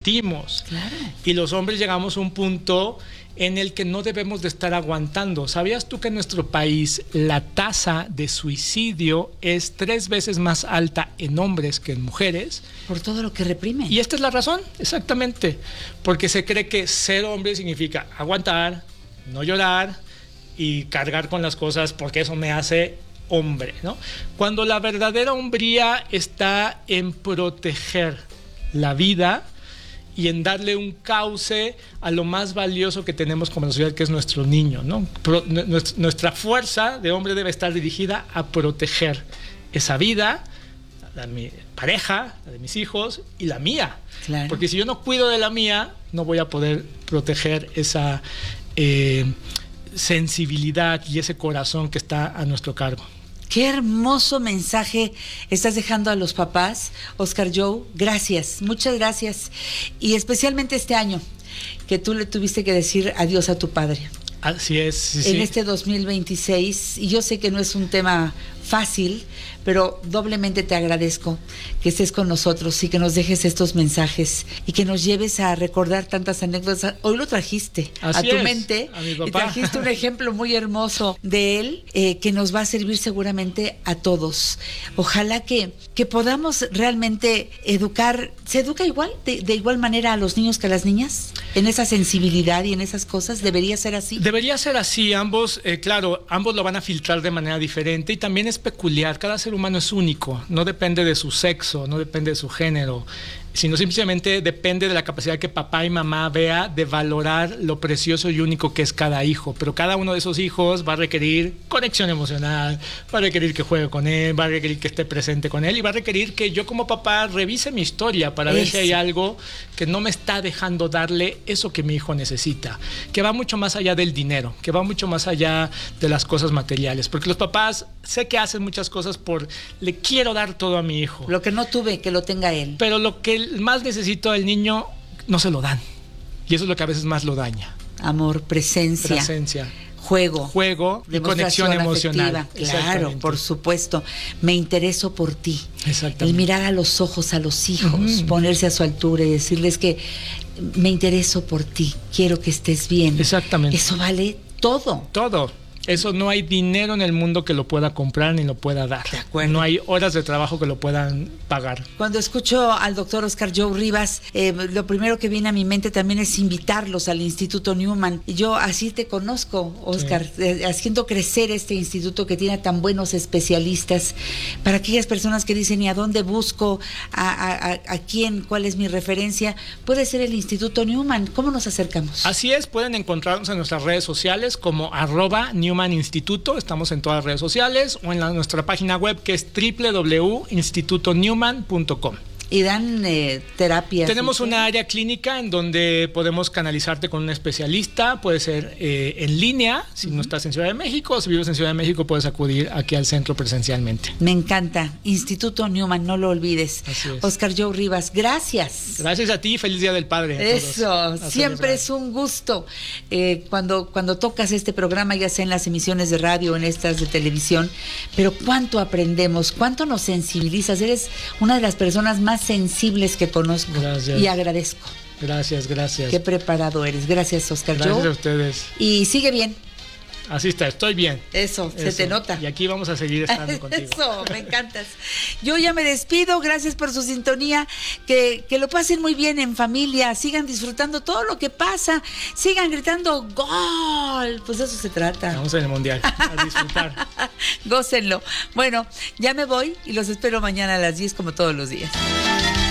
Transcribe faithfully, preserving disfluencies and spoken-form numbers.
sentimos. Claro. Y los hombres llegamos a un punto en el que no debemos de estar aguantando. ¿Sabías tú que en nuestro país la tasa de suicidio es tres veces más alta en hombres que en mujeres? Por todo lo que reprimen. Y esta es la razón, exactamente. Porque se cree que ser hombre significa aguantar, no llorar y cargar con las cosas porque eso me hace hombre, ¿no? Cuando la verdadera hombría está en proteger la vida y en darle un cauce a lo más valioso que tenemos como sociedad, que es nuestro niño, ¿no? Pro, nuestra fuerza de hombre debe estar dirigida a proteger esa vida, la de mi pareja, la de mis hijos y la mía. Claro. Porque si yo no cuido de la mía, no voy a poder proteger esa eh, sensibilidad y ese corazón que está a nuestro cargo. Qué hermoso mensaje estás dejando a los papás, Oscar Joe. Gracias, muchas gracias. Y especialmente este año, que tú le tuviste que decir adiós a tu padre. Así es. Sí, en sí. este dos mil veintiséis, y yo sé que no es un tema fácil, pero doblemente te agradezco que estés con nosotros y que nos dejes estos mensajes y que nos lleves a recordar tantas anécdotas. Hoy lo trajiste Así a tu es, mente a mi y papá. trajiste un ejemplo muy hermoso de él eh, que nos va a servir seguramente a todos. Ojalá que, que podamos realmente educar. ¿Se educa igual, de, de igual manera a los niños que a las niñas? ¿En esa sensibilidad y en esas cosas? ¿Debería ser así? Debería ser así. Ambos, eh, claro, ambos lo van a filtrar de manera diferente y también es peculiar. Cada ser humano es único, no depende de su sexo, no depende de su género, sino simplemente depende de la capacidad que papá y mamá vea de valorar lo precioso y único que es cada hijo. Pero cada uno de esos hijos va a requerir conexión emocional, va a requerir que juegue con él, va a requerir que esté presente con él y va a requerir que yo como papá revise mi historia para ver Eso. si hay algo que no me está dejando darle eso que mi hijo necesita, que va mucho más allá del dinero, que va mucho más allá de las cosas materiales. Porque los papás sé que hacen muchas cosas por le quiero dar todo a mi hijo. Lo que no tuve, que lo tenga él. Pero lo que más necesito al niño no se lo dan. Y eso es lo que a veces más lo daña. Amor, presencia, Presencia, juego, juego y conexión emocional. Afectiva. Claro, por supuesto. Me intereso por ti. Exactamente. El mirar a los ojos a los hijos, uh-huh. ponerse a su altura y decirles que me intereso por ti, quiero que estés bien. Exactamente. Eso vale todo. Todo. Eso no hay dinero en el mundo que lo pueda comprar ni lo pueda dar. De acuerdo. No hay horas de trabajo que lo puedan pagar. Cuando escucho al doctor Oscar Joe Rivas, eh, lo primero que viene a mi mente también es invitarlos al Instituto Newman. Yo así te conozco, Oscar, sí. eh, haciendo crecer este instituto que tiene tan buenos especialistas. Para aquellas personas que dicen, ¿y a dónde busco? ¿A, a, a, a quién? ¿Cuál es mi referencia? Puede ser el Instituto Newman. ¿Cómo nos acercamos? Así es, pueden encontrarnos en nuestras redes sociales como arroba Newman Instituto, estamos en todas las redes sociales o en la, nuestra página web que es doble u doble u doble u punto instituto newman punto com. Y dan eh, terapias. Tenemos una área clínica en donde podemos canalizarte con un especialista, puede ser eh, en línea, si uh-huh. no estás en Ciudad de México, o si vives en Ciudad de México puedes acudir aquí al centro presencialmente. Me encanta, Instituto Newman, no lo olvides. Así es. Oscar Joe Rivas, gracias. Gracias a ti, feliz Día del Padre. Eso, siempre es un gusto eh, cuando, cuando tocas este programa, ya sea en las emisiones de radio o en estas de televisión, pero cuánto aprendemos, cuánto nos sensibilizas, eres una de las personas más sensibles que conozco. Gracias. Y agradezco. Gracias, gracias. Qué preparado eres. Gracias, Oscar Joe. Gracias a ustedes. Y sigue bien. Así está, estoy bien. Eso, Eso, se te nota. Y aquí vamos a seguir estando contigo. Eso, me encantas. Yo ya me despido, gracias por su sintonía, que, que lo pasen muy bien en familia, sigan disfrutando todo lo que pasa, sigan gritando ¡gol! Pues de eso se trata. Vamos en el Mundial, a disfrutar. Gócenlo. Bueno, ya me voy y los espero mañana a las diez como todos los días.